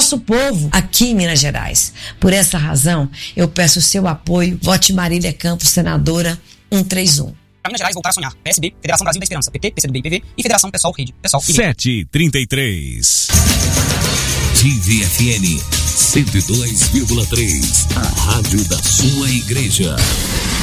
nosso povo aqui em Minas Gerais. Por essa razão, eu peço o seu apoio. Vote Marília Campos, senadora 131. Para Minas Gerais, voltar a sonhar. PSB, Federação Brasil da Esperança, PT, PCdoB e PV e Federação Pessoal Rede. Pessoal 7h33. TIV FM 102,3. A rádio da sua igreja.